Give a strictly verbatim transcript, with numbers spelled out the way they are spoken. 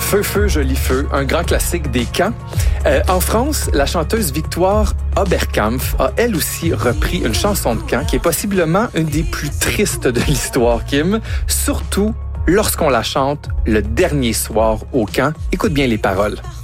Feu, feu, joli feu, un grand classique des camps. Euh, en France, la chanteuse Victoire Oberkampf a elle aussi repris une chanson de camp qui est possiblement une des plus tristes de l'histoire, Kim, surtout lorsqu'on la chante le dernier soir au camp. Écoute bien les paroles.